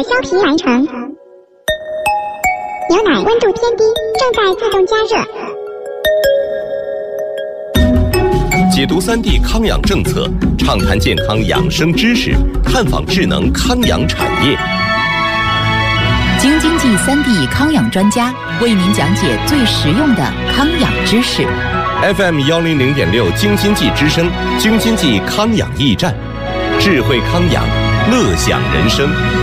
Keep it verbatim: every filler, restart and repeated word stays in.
削皮完成。牛奶温度偏低，正在自动加热。 解读 三 D 康养政策，畅谈健康养生知识，探访智能康养产业。 京津冀 三 D 康养专家为您讲解最实用的康养知识。 F M 幺零零点六京津冀之声，京津冀康养驿站，智慧康养，乐享人生。